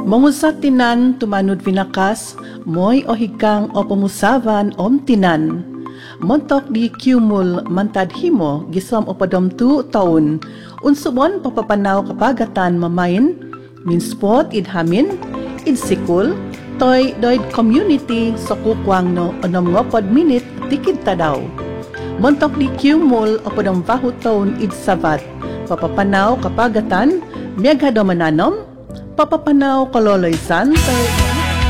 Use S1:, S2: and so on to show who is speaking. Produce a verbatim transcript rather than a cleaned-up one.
S1: Mangusat tinan tumanod vinakas, moy o hikang o pumusavan om tinan. Montok di kiumul mantad himo gisom o padomtu taon. Unsubon papapanaw kapagatan mamain, min sport idhamin, id sikul, toy doid community so kukwang no onom ngopod minute tikid tadaw. Montok di kiumul o padomvahu taon id sabat, papapanaw kapagatan, miyagado mananom, papapanaw kaloloysan, toy